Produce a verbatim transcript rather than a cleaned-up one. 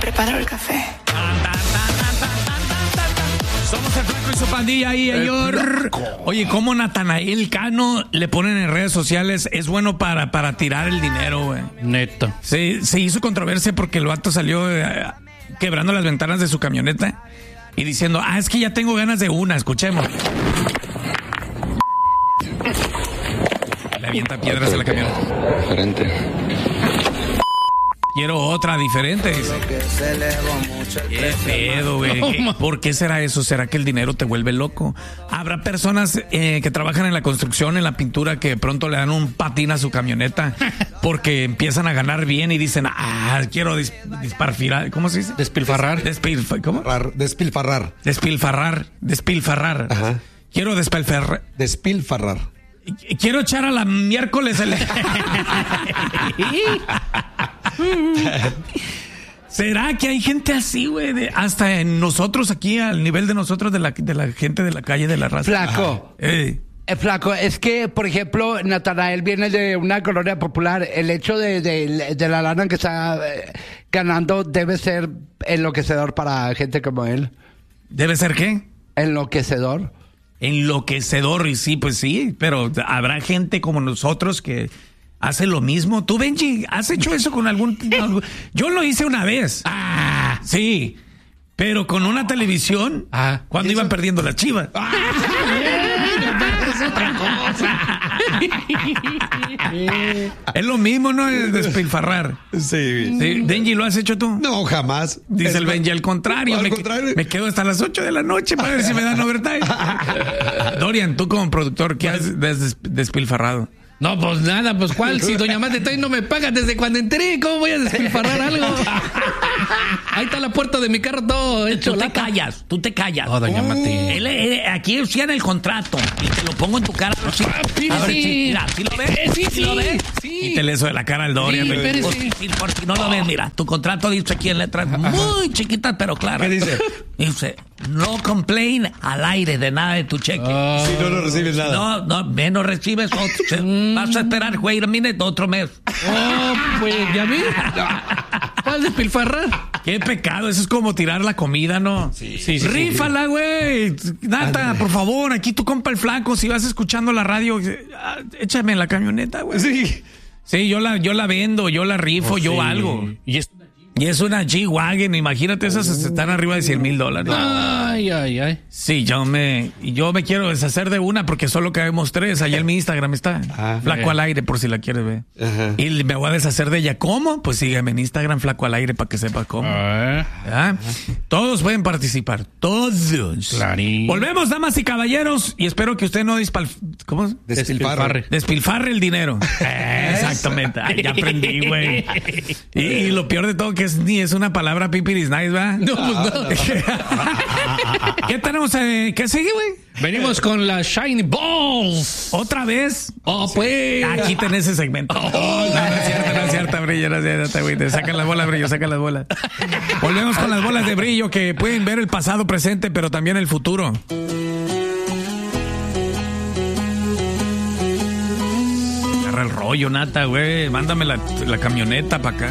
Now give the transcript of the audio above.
preparo el café. Somos el Flaco y su pandilla ahí, ayer. Oye, ¿cómo Natanael Cano le ponen en redes sociales? Es bueno para, para tirar el dinero, güey. Neto. Se, se hizo controversia porque el vato salió eh, quebrando las ventanas de su camioneta y diciendo, ah, es que ya tengo ganas de una, escuchemos. Le avienta piedras a la camioneta. Diferente. Quiero otra diferente, dice. Qué pedo, güey. ¿Qué? ¿Por qué será eso? ¿Será que el dinero te vuelve loco? Habrá personas eh, que trabajan en la construcción, en la pintura, que de pronto le dan un patín a su camioneta porque empiezan a ganar bien y dicen, ah, quiero dis- disparfirar. ¿Cómo se dice? Despilfarrar. Despilfa- ¿Cómo? Rar- Despilfarrar. Despilfarrar. Despilfarrar. Ajá. Quiero despilfarrar. Despilfarrar. Quiero echar a la miércoles el... ¿Será que hay gente así, güey? De- Hasta en nosotros aquí, al nivel de nosotros, de la, de la gente de la calle de la raza. Flaco. Eh, Eh, Flaco, es que, por ejemplo, Natanael viene de una colonia popular. El hecho de, de, de la lana que está eh, ganando debe ser enloquecedor para gente como él. ¿Debe ser qué? Enloquecedor. Enloquecedor, y sí, pues sí, pero habrá gente como nosotros que hace lo mismo. ¿Tú, Benji, has hecho eso con algún... algún- Yo lo hice una vez. Ah, sí, pero con una televisión, Ah, cuando iban perdiendo las Chivas. Es otra cosa. Es lo mismo, ¿no? El despilfarrar. Sí. Sí, Benji, ¿lo has hecho tú? No, jamás. Dice Es el más- Benji, al contrario, Al me, contrario. me quedo hasta las ocho de la noche para ver si me dan overtime. Dorian, tú como productor, ¿qué has des- despilfarrado? No, pues nada, pues ¿cuál? Si Doña Más Detalle no me paga desde cuando entré, ¿cómo voy a despilfarrar algo? Ahí está la puerta de mi carro todo hecho Tú te lata. callas, tú te callas. Oh, doña Mati. Él, él, aquí decían el contrato y te lo pongo en tu cara. Sí. sí, A ver, sí. sí, mira, ¿sí lo ves? Eh, sí, ¿Sí lo sí, ves? sí. Y te le eso de la cara al Dorian. Sí, güey. pero Pues, sí. sí, por si no lo ves, mira, tu contrato dice aquí en letras muy chiquitas, pero claras. ¿Qué dice? Dice, no complain al aire de nada de tu cheque. Oh. Si no, no recibes nada. No, no, menos recibes otro. Vas a esperar, güey, a minuto, otro mes. Oh, pues ya vi. ¿Cuál despilfarrar? Qué pecado, eso es como tirar la comida, ¿no? Sí, sí, sí. Rífala, güey. Nata, por favor, aquí tu compa el Flaco, si vas escuchando la radio, ah, échame en la camioneta, güey. Sí. Sí, yo la, yo la vendo, yo la rifo, Oh, yo sí. algo. Y es... Y es una G-Wagon, imagínate, esas están arriba de cien mil dólares. Ay, ay, ay. Sí, yo me, yo me quiero deshacer de una porque solo caemos tres. Allá en mi Instagram está. Ah, Flaco eh. al aire, por si la quieres ver. Ajá. Y me voy a deshacer de ella. ¿Cómo? Pues sígueme en Instagram, Flaco al aire, para que sepas cómo. Ah, ¿Ah? Todos pueden participar. Todos. Clarín. Volvemos, damas y caballeros. Y espero que usted no dispal... ¿Cómo? Despilfarre. Despilfarre el dinero. Exactamente. Ay, ya aprendí, güey. Y, y lo peor de todo que es ni es una palabra pipiris nice, ¿va? No, pues no. ¿Qué tenemos eh, que seguir, güey? Venimos con las Shiny Balls. ¿Otra vez? Oh, pues. Aquí tenés ese segmento. No, no es cierto, no es cierto, brillo, no es cierto, güey. Te sacan las bolas, brillo, sacan las bolas. Volvemos con las bolas de brillo que pueden ver el pasado, presente, pero también el futuro. Agarra el rollo, Nata, güey. Mándame la, la camioneta para acá.